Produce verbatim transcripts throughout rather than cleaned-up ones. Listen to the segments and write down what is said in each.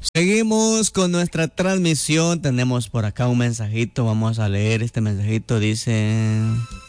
Seguimos con nuestra transmisión. Tenemos por acá un mensajito. Vamos a leer este mensajito. Dice: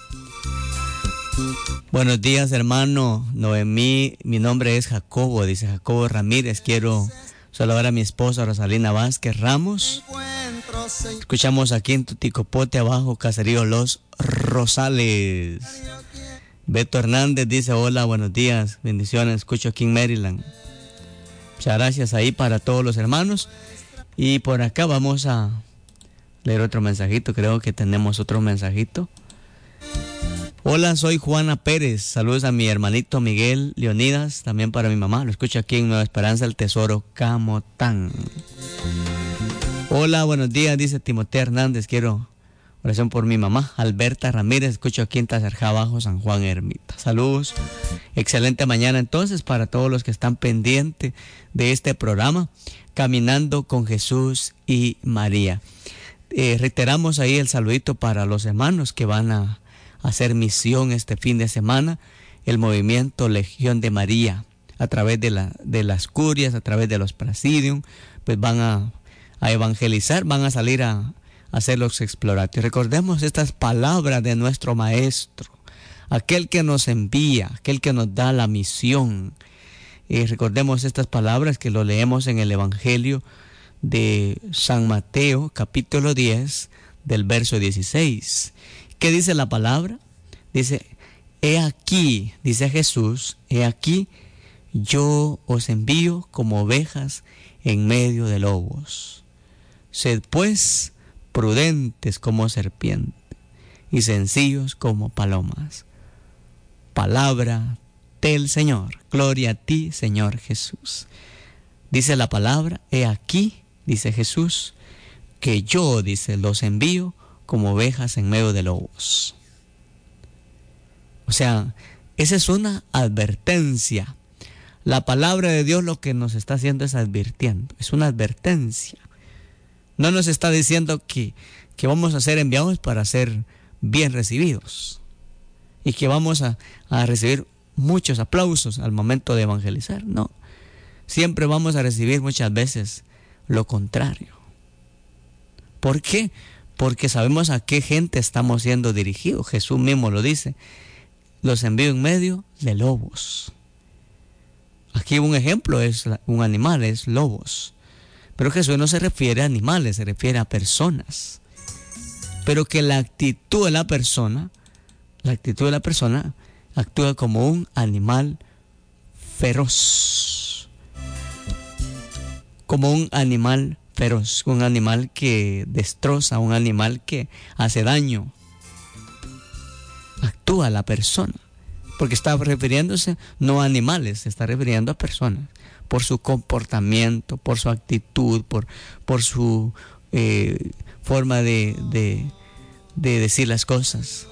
buenos días, hermano Noemí. Mi nombre es Jacobo. Dice Jacobo Ramírez. Quiero saludar a mi esposa Rosalina Vázquez Ramos. Escuchamos aquí en Tuticopote, abajo, Caserío Los Rosales. Beto Hernández dice: hola, buenos días, bendiciones. Escucho aquí en Maryland. Muchas gracias ahí para todos los hermanos. Y por acá vamos a leer otro mensajito. Creo que tenemos otro mensajito. Hola, soy Juana Pérez. Saludos a mi hermanito Miguel Leonidas. También para mi mamá. Lo escucho aquí en Nueva Esperanza, el Tesoro, Camotán. Hola, buenos días, dice Timoteo Hernández. Quiero oración por mi mamá, Alberta Ramírez. Escucho aquí en Tacerjá Abajo, San Juan Ermita. Saludos. Excelente mañana entonces para todos los que están pendientes de este programa, Caminando con Jesús y María. Eh, reiteramos ahí el saludito para los hermanos que van a hacer misión este fin de semana, el movimiento Legión de María, a través de, la, de las curias, a través de los presidium, pues van a, a evangelizar, van a salir a, a hacer los exploratorios. Recordemos estas palabras de nuestro Maestro, aquel que nos envía, aquel que nos da la misión. Y recordemos estas palabras que lo leemos en el Evangelio de San Mateo, capítulo diez, del verso dieciséis. ¿Qué dice la palabra? Dice: he aquí, dice Jesús, he aquí, yo os envío como ovejas en medio de lobos. Sed pues prudentes como serpientes y sencillos como palomas. Palabra del Señor. Gloria a ti, Señor Jesús. Dice la palabra: he aquí, dice Jesús, que yo, dice, los envío como ovejas en medio de lobos. O sea, esa es una advertencia. La palabra de Dios lo que nos está haciendo es advirtiendo. Es una advertencia. No nos está diciendo que, que vamos a ser enviados para ser bien recibidos y que vamos a, a recibir muchos aplausos al momento de evangelizar. No, siempre vamos a recibir muchas veces lo contrario. ¿Por qué? Porque sabemos a qué gente estamos siendo dirigidos. Jesús mismo lo dice: los envío en medio de lobos. Aquí un ejemplo es un animal, es lobos. Pero Jesús no se refiere a animales, se refiere a personas. Pero que la actitud de la persona, la actitud de la persona actúa como un animal feroz. Como un animal feroz, un animal que destroza, un animal que hace daño. Actúa la persona, porque está refiriéndose no a animales, se está refiriendo a personas, por su comportamiento, por su actitud, por, por su eh, forma de, de, de decir las cosas.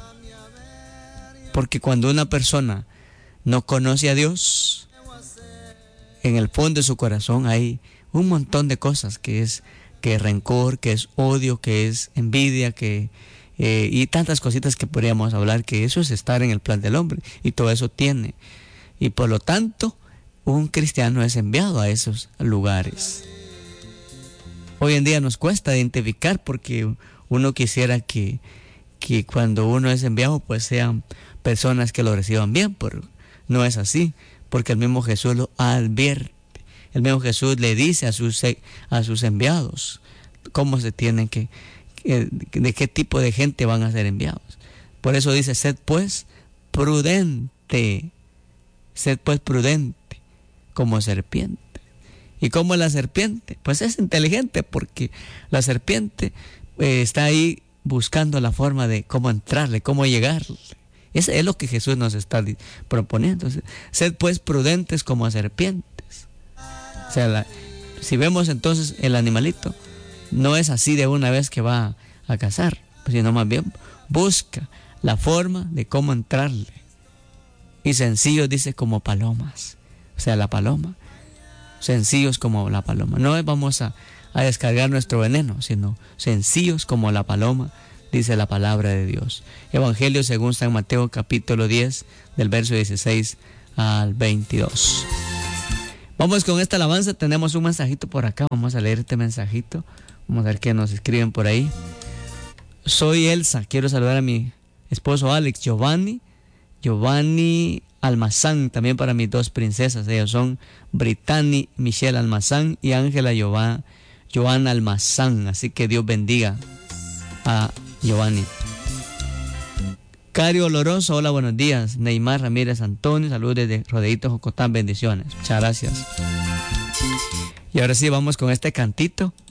Porque cuando una persona no conoce a Dios, en el fondo de su corazón hay un montón de cosas, que es, que es rencor, que es odio, que es envidia, que eh, y tantas cositas que podríamos hablar, que eso es estar en el plan del hombre, y todo eso tiene. Y por lo tanto, un cristiano es enviado a esos lugares. Hoy en día nos cuesta identificar, porque uno quisiera que, que cuando uno es enviado, pues sean personas que lo reciban bien, pero no es así, porque el mismo Jesús lo advierte. El mismo Jesús le dice a sus, a sus enviados cómo se tienen que, que, de qué tipo de gente van a ser enviados. Por eso dice: sed pues prudente, sed pues prudente como serpiente. ¿Y cómo es la serpiente? Pues es inteligente, porque la serpiente eh, está ahí buscando la forma de cómo entrarle, cómo llegarle. Eso es lo que Jesús nos está proponiendo. Sed pues prudentes como serpientes. O sea, la, si vemos entonces el animalito, no es así de una vez que va a, a cazar, sino más bien busca la forma de cómo entrarle. Y sencillos, dice, como palomas. O sea, la paloma. Sencillos como la paloma. No vamos a, a descargar nuestro veneno, sino sencillos como la paloma, dice la palabra de Dios. Evangelio según San Mateo, capítulo diez, del verso dieciséis al veintidós. Vamos con esta alabanza. Tenemos un mensajito por acá. Vamos a leer este mensajito. Vamos a ver qué nos escriben por ahí. Soy Elsa. Quiero saludar a mi esposo Alex, Giovanni. Giovanni Almazán. También para mis dos princesas. Ellos son Brittany Michelle Almazán y Ángela Giovanna, Giovanna Almazán. Así que Dios bendiga a Giovanni. Cari Oloroso, hola, buenos días. Neymar Ramírez Antonio, saludos desde Rodeito, Jocotán, bendiciones. Muchas gracias. Y ahora sí, vamos con este cantito.